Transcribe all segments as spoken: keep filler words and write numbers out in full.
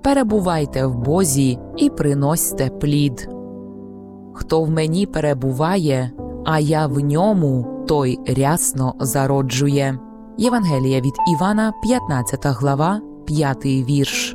перебувайте в Бозі і приносьте плід. Хто в мені перебуває, а я в ньому, той рясно зароджує. Євангелія від Івана, п'ятнадцята глава, п'ятий вірш.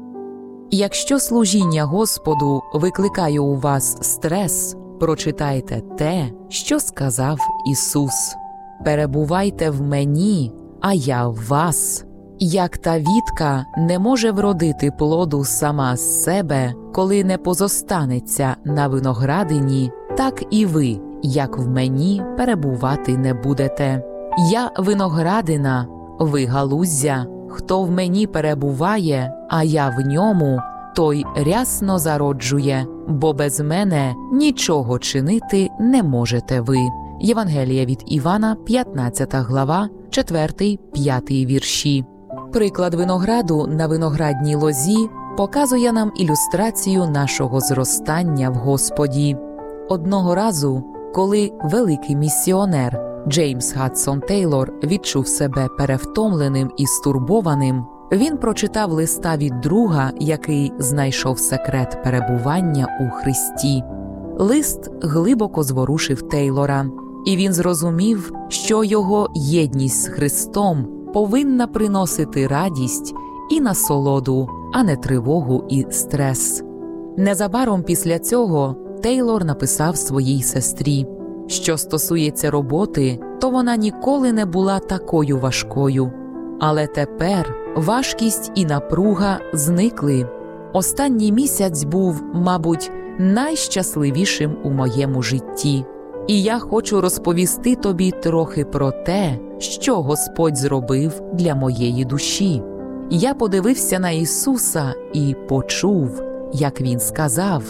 Якщо служіння Господу викликає у вас стрес, прочитайте те, що сказав Ісус. «Перебувайте в мені, а я в вас». Як та вітка не може вродити плоду сама з себе, коли не позостанеться на виноградині, так і ви, як в мені, перебувати не будете. Я виноградина, ви галуздя. Хто в мені перебуває, а я в ньому, той рясно зароджує, бо без мене нічого чинити не можете ви. Євангелія від Івана, п'ятнадцята глава, четвертий п'ятий вірші. Приклад винограду на виноградній лозі показує нам ілюстрацію нашого зростання в Господі. Одного разу, коли великий місіонер Джеймс Хадсон Тейлор відчув себе перевтомленим і стурбованим, він прочитав листа від друга, який знайшов секрет перебування у Христі. Лист глибоко зворушив Тейлора, і він зрозумів, що його єдність з Христом повинна приносити радість і насолоду, а не тривогу і стрес. Незабаром після цього Тейлор написав своїй сестрі: що стосується роботи, то вона ніколи не була такою важкою. Але тепер важкість і напруга зникли. Останній місяць був, мабуть, найщасливішим у моєму житті. І я хочу розповісти тобі трохи про те, що Господь зробив для моєї душі. Я подивився на Ісуса і почув, як Він сказав: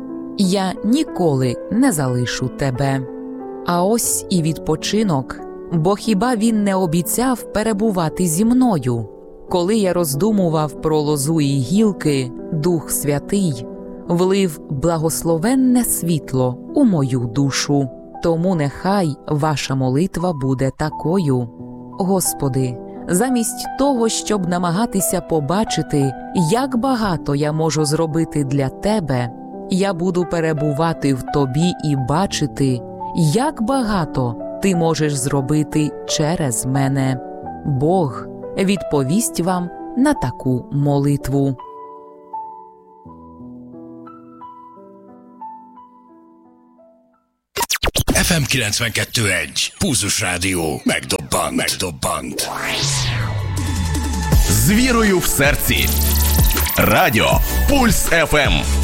«Я ніколи не залишу тебе». А ось і відпочинок, бо хіба Він не обіцяв перебувати зі мною? Коли я роздумував про лозу і гілки, Дух Святий влив благословенне світло у мою душу. Тому нехай ваша молитва буде такою: Господи, замість того, щоб намагатися побачити, як багато я можу зробити для Тебе, я буду перебувати в Тобі і бачити, як багато Ти можеш зробити через мене. Бог відповість вам на таку молитву. еф ем kilencvenkettő egy. Pulzus Rádió. Megdobbant. Megdobbant. З вірою в серці. Радіо Пульс еф ем.